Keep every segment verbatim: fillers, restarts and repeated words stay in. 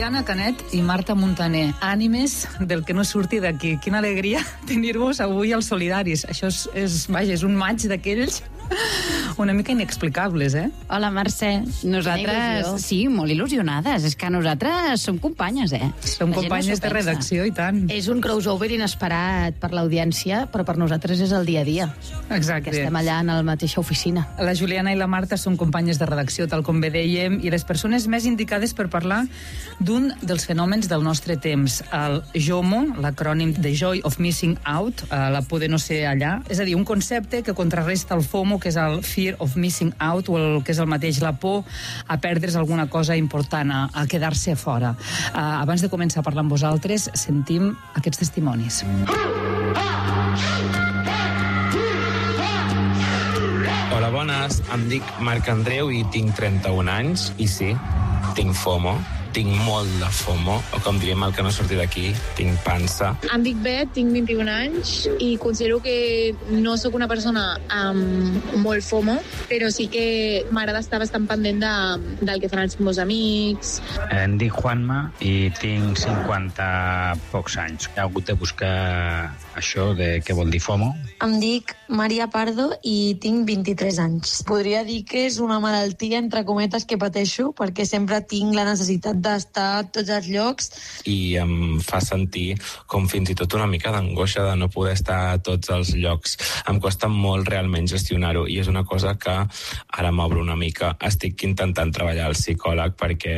Juliana Canet i Marta Montaner, ànimes del que no surti d'aquí. Quina alegria tenir-vos avui als Solidaris. Això és, és, vaja, és un maig d'aquells una mica inexplicables, eh? Hola, Mercè. Nosaltres, sí, molt il·lusionades. És que nosaltres som companyes, eh? Som companyes no de redacció, i tant. És un crossover inesperat per l'audiència, però per nosaltres és el dia a dia. Exacte. Que estem allà en la mateixa oficina. La Juliana i la Marta són companyes de redacció, tal com bé dèiem, i les persones més indicades per parlar d'un dels fenòmens del nostre temps, el JOMO, l'acrònim de Joy of Missing Out, la por de no ser allà, és a dir, un concepte que contrarresta el FOMO, que és el Fear of Missing Out, o el que és el mateix, la por a perdre's alguna cosa important, a, a quedar-se fora. Uh, abans de començar a parlar amb vosaltres, sentim aquests testimonis. Hola, bones. Em dic Marc Andreu i tinc trenta-un anys. I sí, tinc FOMO. Tinc molt de FOMO, o com diríem el que no surti d'aquí, tinc pansa. Em dic Bet, tinc vint-i-un anys i considero que no sóc una persona amb molt FOMO, però sí que m'agrada estar bastant pendent de, del que fan els meus amics. Em dic Juanma i tinc cinquanta pocs anys. He hagut de buscar això de què vol dir FOMO. Em dic Maria Pardo i tinc vint-i-tres anys. Podria dir que és una malaltia, entre cometes, que pateixo, perquè sempre tinc la necessitat d'estar a tots els llocs. I em fa sentir com fins i tot una mica d'angoixa de no poder estar a tots els llocs. Em costa molt realment gestionar-ho i és una cosa que ara m'obro una mica. Estic intentant treballar al psicòleg perquè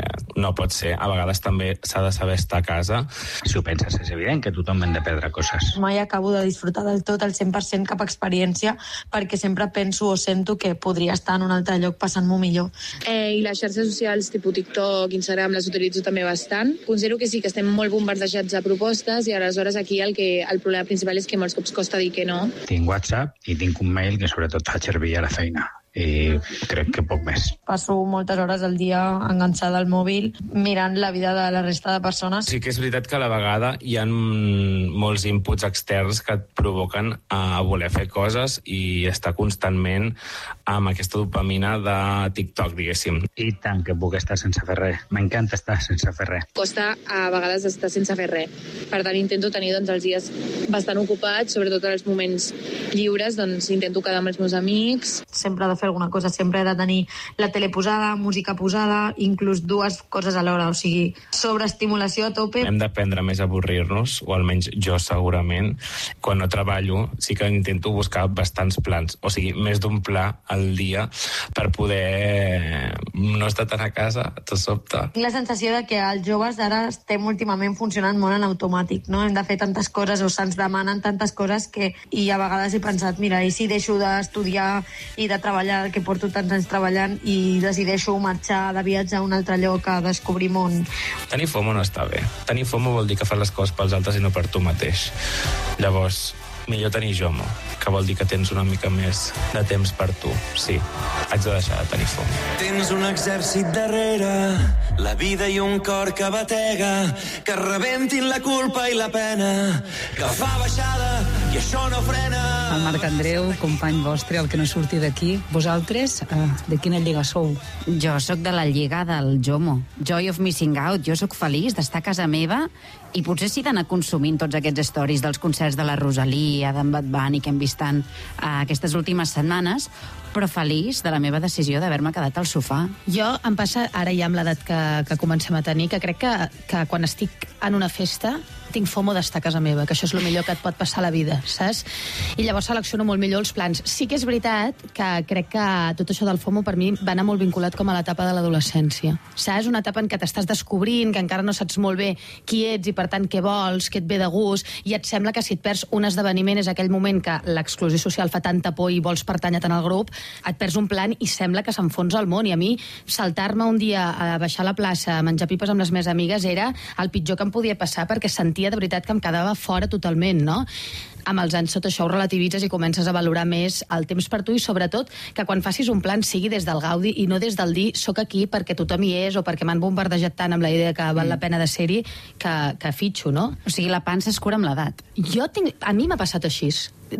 no pot ser. A vegades també s'ha de saber estar a casa. Si ho penses, és evident que tothom hem de perdre coses. Mai acabo de disfrutar del tot al cent per cent cap experiència perquè sempre penso o sento que podria estar en un altre lloc passant-m'ho millor. Eh, I les xarxes socials tipus TikTok, Instagram, les utilitzo també bastant. Considero que sí, que estem molt bombardejats de propostes i aleshores aquí el, que, el problema principal és que molts cops costa dir que no. Tinc WhatsApp i tinc un mail que sobretot fa servir a la feina. I crec que poc més. Passo moltes hores al dia enganxada al mòbil mirant la vida de la resta de persones. Sí que és veritat que a la vegada hi ha molts inputs externs que et provoquen a voler fer coses i estar constantment amb aquesta dopamina de TikTok, diguéssim. I tant que puc estar sense fer res. M'encanta estar sense fer res. Costa a vegades estar sense fer res. Per tant, intento tenir doncs, els dies bastant ocupats, sobretot en els moments lliures, doncs intento quedar amb els meus amics. Sempre de fer alguna cosa, sempre he de tenir la tele posada, música posada, inclús dues coses alhora, o sigui, sobreestimulació a tope. Hem d'aprendre més a avorrir-nos, o almenys jo segurament. Quan no treballo sí que intento buscar bastants plans, o sigui, més d'un pla al dia per poder no estar tant a casa, tot sobte. Tinc la sensació de que els joves ara estem últimament funcionant molt en automàtic, no? Hem de fer tantes coses o se'ns demanen tantes coses que, i a vegades he pensat, mira, i si deixo d'estudiar i de treballar que porto tants anys treballant i decideixo marxar de viatge a un altre lloc a descobrir món. Tenir FOMO no està bé. Tenir FOMO vol dir que fas les coses pels altres i no per tu mateix. Llavors, millor tenir JOMO, que vol dir que tens una mica més de temps per tu. Sí, haig de deixar de tenir FOMO. Tens un exèrcit darrere, la vida i un cor que batega, que rebentin la culpa i la pena, que fa baixada i això no frena. El Marc Andreu, company vostre, el que no surti d'aquí. Vosaltres, eh, de quina lliga sou? Jo sóc de la lliga del JOMO, Joy of Missing Out. Jo sóc feliç d'estar a casa meva i potser sí d'anar consumint tots aquests stories dels concerts de la Rosalia, d'en Bad Bunny, que hem vist tant eh, aquestes últimes setmanes, però feliç de la meva decisió d'haver-me quedat al sofà. Jo em passa, ara ja amb l'edat que, que comencem a tenir, que crec que, que quan estic en una festa tinc FOMO d'estar a casa meva, que això és el millor que et pot passar a la vida, saps? I llavors selecciono molt millor els plans. Sí que és veritat que crec que tot això del FOMO per mi va anar molt vinculat com a l'etapa de l'adolescència. Saps? Una etapa en què t'estàs descobrint, que encara no saps molt bé qui ets i per tant què vols, què et ve de gust, i et sembla que si et perds un esdeveniment és aquell moment que l'exclusió social fa tanta por i vols pertànyer tant al grup, et perds un plan i sembla que s'enfonsa el món. I a mi saltar-me un dia a baixar a la plaça a menjar pipes amb les meves amigues era el pitjor que em podia passar, perquè sentia de veritat que em quedava fora totalment, no? Amb els anys tot això ho relativitzes i comences a valorar més el temps per tu i sobretot que quan facis un plan sigui des del gaudi i no des del dir soc aquí perquè tothom hi és o perquè m'han bombardejat tant amb la idea que val la pena de ser-hi que, que fitxo, no? O sigui, la pansa es cura amb l'edat. Jo tinc... A mi m'ha passat així.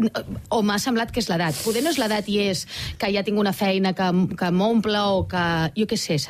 O m'ha semblat que és l'edat. Poder no és l'edat i és que ja tinc una feina que, que m'omple o que... Jo què sé, saps?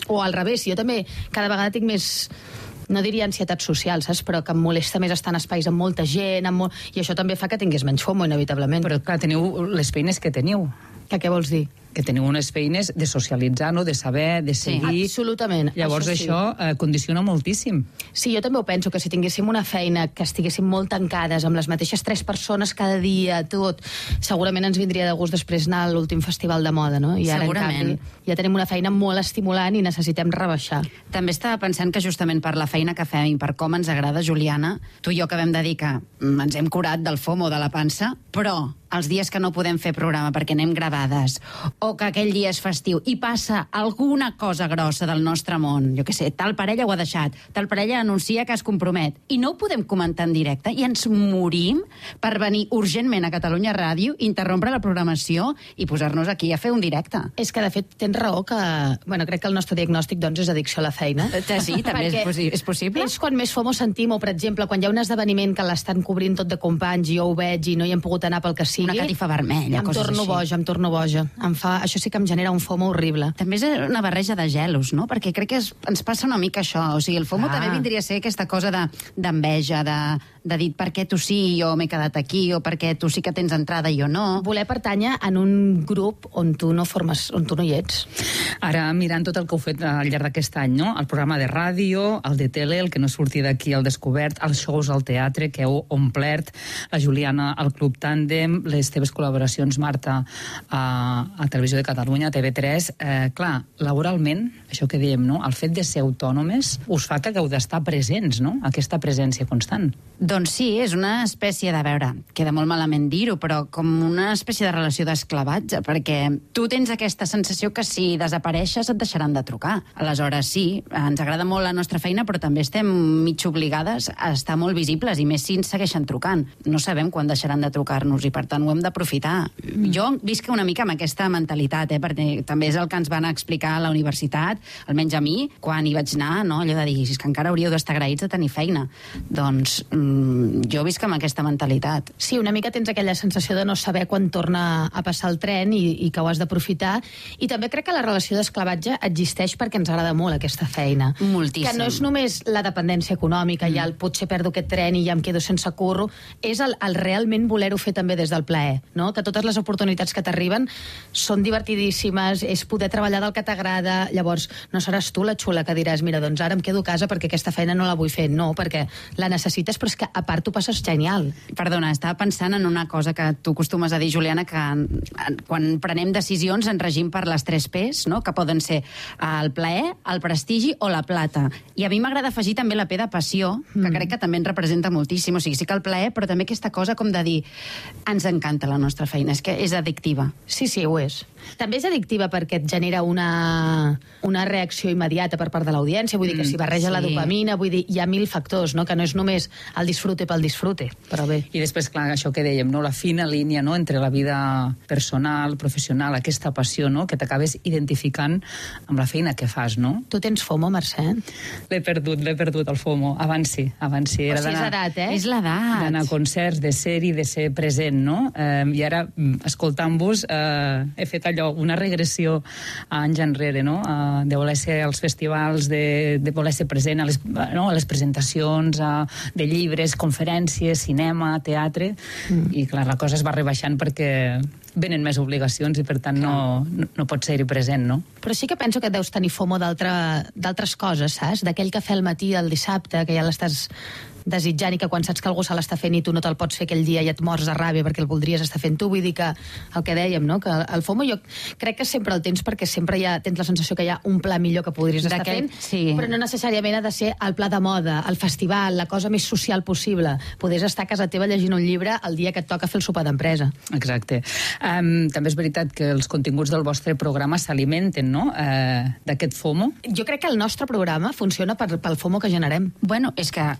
O al revés, jo també cada vegada tinc més... no diria ansietat social, saps? Però que em molesta més estar en espais amb molta gent, amb molt... i això també fa que tingués menys FOMO, inevitablement. Però, clar, teniu les feines que teniu. Que què vols dir? Que teniu unes feines de socialitzar, no? De saber, de seguir... Sí, absolutament. Llavors això, sí. això eh, condiciona moltíssim. Sí, jo també ho penso, que si tinguéssim una feina que estiguéssim molt tancades, amb les mateixes tres persones cada dia, tot, segurament ens vindria de gust després anar a l'últim festival de moda, no? I ara, segurament. En canvi, ja tenim una feina molt estimulant i necessitem rebaixar. També estava pensant que justament per la feina que fem i per com ens agrada, Juliana, tu i jo acabem de dir que ens hem curat del FOMO de la pansa, però els dies que no podem fer programa perquè anem gravades, o que aquell dia és festiu i passa alguna cosa grossa del nostre món, jo què sé, tal parella ho ha deixat, tal parella anuncia que es compromet, i no ho podem comentar en directe, i ens morim per venir urgentment a Catalunya Ràdio, interrompre la programació i posar-nos aquí a fer un directe. És que, de fet, tens raó que... Bueno, crec que el nostre diagnòstic, doncs, és addicció a la feina. Sí, també és, possi és possible. És quan més FOMO sentim, o, per exemple, quan hi ha un esdeveniment que l'estan cobrint tot de companys i jo ho veig i no hi hem pogut anar pel que sigui... Una catifa vermella, em coses torno així. boja, em torno boja. Em fa... Això sí que em genera un FOMO horrible. També és una barreja de gelos, no? Perquè crec que es, ens passa una mica això. O sigui, el FOMO Ah. també vindria a ser aquesta cosa d'enveja, de, de, de dir per què tu sí i jo m'he quedat aquí, o per què tu sí que tens entrada i jo no. Voler pertànyer en un grup on tu no formes, on tu no hi ets. Ara, mirant tot el que heu fet al llarg d'aquest any, no? El programa de ràdio, el de tele, el que no surti d'aquí al descobert, els shows al teatre que heu omplert, la Juliana al Club Tàndem, les teves col·laboracions, Marta, a, a Televisió de Catalunya, a T V tres. Eh, clar, laboralment, això que dèiem, no? El fet de ser autònomes us fa que hagueu d'estar presents, no? Aquesta presència constant. Doncs sí, és una espècie de veure, queda molt malament dir-ho, però com una espècie de relació d'esclavatge, perquè tu tens aquesta sensació que si desapareixes et deixaran de trucar. Aleshores, sí, ens agrada molt la nostra feina, però també estem mig obligades a estar molt visibles, i més si ens segueixen trucant. No sabem quan deixaran de trucar-nos, i per tant ho hem d'aprofitar. Mm. Jo visc una mica amb aquesta mentalitat, eh, perquè també és el que ens van explicar a la universitat, almenys a mi, quan hi vaig anar, no? Allò de dir, és que encara hauríeu d'estar agraïts de tenir feina. Doncs mm, jo visc amb aquesta mentalitat. Sí, una mica tens aquella sensació de no saber quan torna a passar el tren i, i que ho has d'aprofitar. I també crec que la relació d'esclavatge existeix perquè ens agrada molt aquesta feina. Moltíssim. Que no és només la dependència econòmica, mm. ja el potser perdo aquest tren i ja em quedo sense curro, és el, el realment voler-ho fer també des del plaer, no? Que totes les oportunitats que t'arriben són divertidíssimes, és poder treballar del que t'agrada. Llavors, no seràs tu la xula que diràs, mira, doncs ara em quedo a casa perquè aquesta feina no la vull fer. No, perquè la necessites, però és que a part tu passes genial. Perdona, estava pensant en una cosa que tu acostumes a dir, Juliana, que quan prenem decisions ens regim per les tres P's, no? Que poden ser el plaer, el prestigi o la plata. I a mi m'agrada afegir també la P de passió, que mm. crec que també ens representa moltíssim. O sigui, sí que el plaer, però també aquesta cosa com de dir ens encanta la nostra feina, és que és addictiva. Sí, sí, ho és. També és addictiva perquè et genera una, una reacció immediata per part de l'audiència, vull dir que si barreja sí. la dopamina, vull dir, hi ha mil factors, no? Que no és només el disfrute pel disfrute, però bé. I després, clar, això que dèiem, no? La fina línia, no? Entre la vida personal, professional, aquesta passió, no? Que t'acabes identificant amb la feina que fas, no? Tu tens FOMO, Mercè? L'he perdut, l'he perdut, el FOMO. Abans sí, abans sí. Era o sigui, és edat, eh? És l'edat. D'anar a concerts, de ser-hi, de ser present, no? Eh, I ara, escoltant-vos, eh, he fet allò, una regressió a anys enrere, no? Uh, de voler ser als festivals, de, de voler ser present a les, no? a les presentacions uh, de llibres, conferències, cinema, teatre, mm. i clar, la cosa es va rebaixant perquè venen més obligacions i per tant no, no, no pots ser-hi present, no? Però sí que penso que deus tenir FOMO d'altres coses, saps? D'aquell cafè al matí, el dissabte, que ja l'estàs desitjant i que quan saps que algú se l'està fent i tu no te'l pots fer aquell dia i et mors de ràbia perquè el voldries estar fent tu. Vull dir que el que dèiem, no? Que el FOMO jo crec que sempre el tens perquè sempre hi ha, tens la sensació que hi ha un pla millor que podries estar fent, sí. però no necessàriament ha de ser el pla de moda, el festival, la cosa més social possible. Podries estar a casa teva llegint un llibre el dia que et toca fer el sopar d'empresa. Exacte. Um, també és veritat que els continguts del vostre programa s'alimenten, no?, uh, d'aquest FOMO. Jo crec que el nostre programa funciona per, pel FOMO que generem. Bueno, és que aquesta és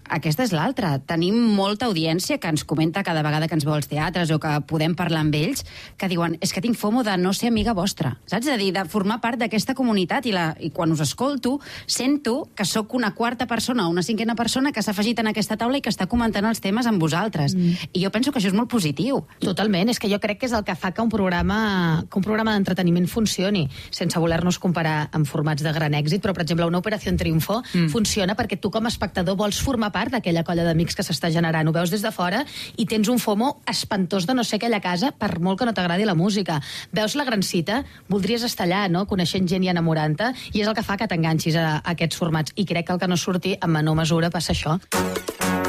és l'altra. Tenim molta audiència que ens comenta cada vegada que ens veu als teatres o que podem parlar amb ells, que diuen, és que tinc fomo de no ser amiga vostra. Saps? És a dir, de formar part d'aquesta comunitat i, la, i quan us escolto, sento que sóc una quarta persona o una cinquena persona que s'ha afegit en aquesta taula i que està comentant els temes amb vosaltres. Mm. I jo penso que això és molt positiu. Totalment, és que jo crec que és el que fa que un programa, que un programa d'entreteniment funcioni, sense voler-nos comparar amb formats de gran èxit, però, per exemple, una Operació Triunfo mm. funciona perquè tu, com a espectador, vols formar part d'aquella colla d'amics que s'està generant. Ho veus des de fora i tens un FOMO espantós de no ser aquella casa, per molt que no t'agradi la música. Veus la gran cita, voldries estar allà, no?, coneixent gent i enamorant-te, i és el que fa que t'enganxis a, a aquests formats. I crec que el que no surti en menor mesura passa això.